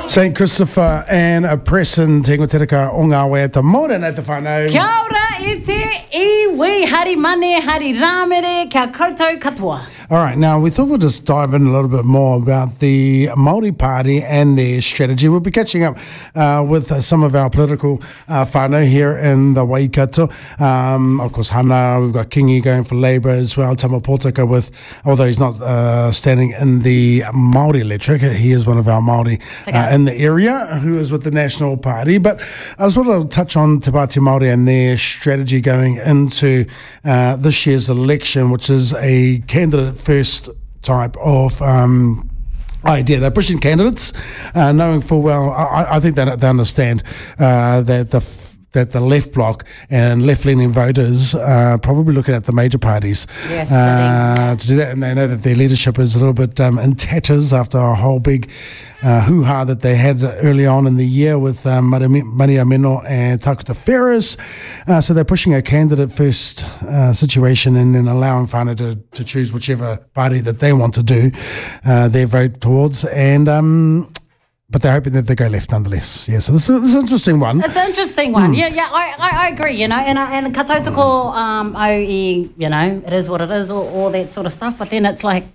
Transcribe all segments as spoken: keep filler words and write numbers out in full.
Saint Christopher and a Preston te ingotereka o ngā wea ta mōre nei te whanau. Kia ora i te iwi, hari mane, hari rāmere, kia koutou katoa. All right, now we thought we'll just dive in a little bit more about the Māori Party and their strategy. We'll be catching up uh, with uh, some of our political uh, whānau here in the Waikato. Um, of course, Hana, we've got Kingi going for Labour as well, Tama Potaka with, although he's not uh, standing in the Māori electorate, he is one of our Māori okay. uh, in the area who is with the National Party. But I just want to touch on Te Pāti Māori and their strategy going into uh, this year's election, which is a candidate first type of um, idea. They're pushing candidates, uh, knowing full well, I, I think they, they understand uh, that the that the left bloc and left-leaning voters are probably looking at the major parties yes, uh, to do that, and they know that their leadership is a little bit um, in tatters after a whole big uh, hoo-ha that they had early on in the year with um, Maria Mino and Takuta Ferris. Uh, so they're pushing a candidate-first uh, situation and then allowing whānau to, to choose whichever party that they want to do uh, their vote towards. And um, But they're hoping that they go left nonetheless. Yeah, so this is, this is an interesting one. It's an interesting one. Mm. Yeah, yeah, I, I, I agree, you know, and I, and katautoko, um, au I, you know, it is what it is, all, all that sort of stuff, but then it's like,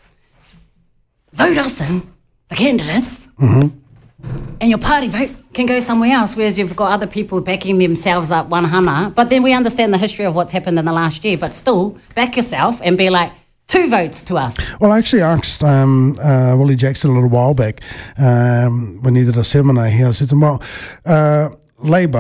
vote us in, the candidates, mm-hmm. and your party vote can go somewhere else, whereas you've got other people backing themselves up one hana, but then we understand the history of what's happened in the last year, but still, back yourself and be like, two votes to us. Well, I actually asked um, uh, Willie Jackson a little while back um, when he did a seminar here. I said to him, well, uh, Labour,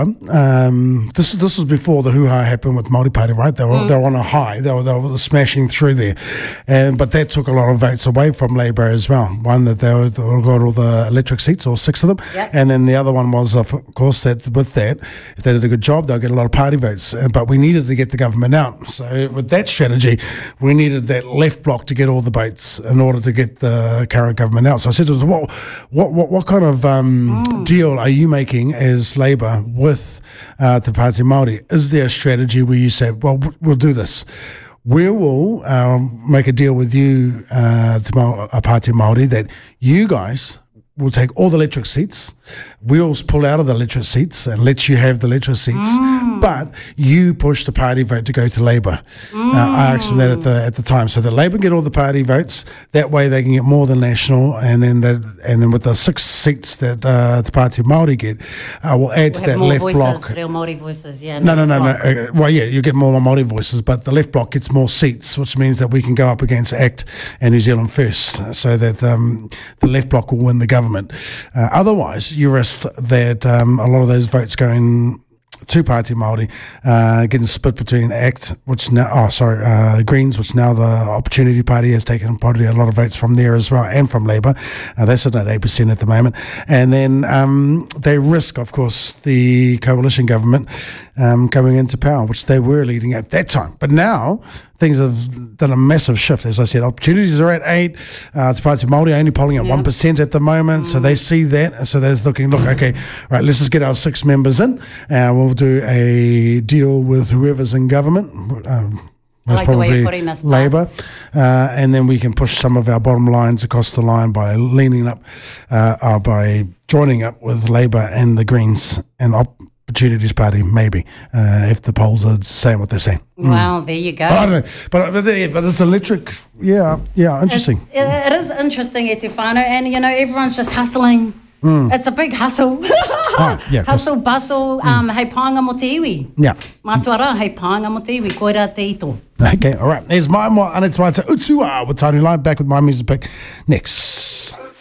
um, this, this was before the hoo-ha happened with Māori Party, right? They were, mm. they were on a high. They were, they were smashing through there. and But that took a lot of votes away from Labour as well. One, that they, were, they got all the electric seats, all six of them. Yep. And then the other one was, of course, that with that, if they did a good job, they'll get a lot of party votes. But we needed to get the government out. So with that strategy, we needed that left bloc to get all the votes in order to get the current government out. So I said to them, what, what, what, what kind of um, mm. deal are you making as Labour with uh, Te Pāti Māori? Is there a strategy where you say, well, we'll do this? We will um, make a deal with you, uh, Te Pāti Māori, that you guys will take all the electric seats, we'll pull out of the electric seats and let you have the electric seats, mm. but you push the party vote to go to Labour. Mm. Uh, I asked them that at the at the time, so that Labour get all the party votes. That way, they can get more than National, and then that, and then with the six seats that uh, Te Pāti Māori get, uh, we'll add we'll to that more left voices, bloc. Real Māori voices, yeah. No, no, no, no. Uh, well, yeah, you get more Māori voices, but the left bloc gets more seats, which means that we can go up against ACT and New Zealand First, so that um, the left bloc will win the government. Uh, otherwise, you risk that um, a lot of those votes going to Pāti Māori, uh, getting split between ACT, which now, oh, sorry, uh, Greens, which now the Opportunity Party has taken probably a lot of votes from there as well, and from Labour. Uh, they're sitting at eight percent at the moment. And then um, they risk, of course, the coalition government um, coming into power, which they were leading at that time. But now, things have done a massive shift. As I said, opportunities are at eight. Uh, Te Pāti Māori only polling at yeah. one percent at the moment. Mm. So they see that. So they're looking, look, okay, right, let's just get our six members in. And we'll do a deal with whoever's in government. Um, Most like probably Labour. Uh, and then we can push some of our bottom lines across the line by leaning up, uh, uh, by joining up with Labour and the Greens and Opportunities Party, maybe, uh, if the polls are saying what they're saying. Mm. Well, there you go. But I don't know. But, but, but it's electric. Yeah, yeah, interesting. It, it, it is interesting, e te whānau, and, you know, everyone's just hustling. Mm. It's a big hustle. ah, yeah, hustle, bustle, um, mm. hei pānga mo te iwi. Yeah. Mātuara, hei pānga mo te iwi, koira te ito. Okay, all right. There's my more Ane Te Utua with Tony Live, back with my music pick next.